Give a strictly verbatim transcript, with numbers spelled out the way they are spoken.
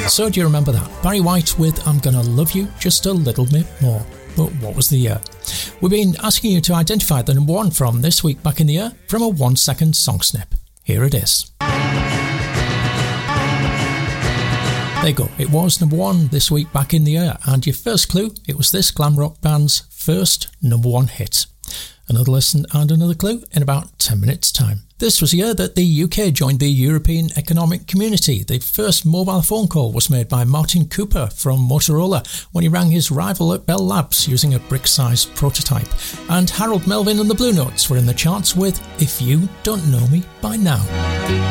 So do you remember that? Barry White with I'm Gonna Love You Just a Little Bit More. But what was the year? We've been asking you to identify the number one from this week back in the year from a one second song snip. Here it is. There you go, it was number one this week back in the year, and your first clue, it was this glam rock band's first number one hit. Another listen and another clue in about ten minutes time. This was the year that the U K joined the European Economic Community. The first mobile phone call was made by Martin Cooper from Motorola when he rang his rival at Bell Labs using a brick-sized prototype. And Harold Melvin and the Blue Notes were in the charts with If You Don't Know Me By Now.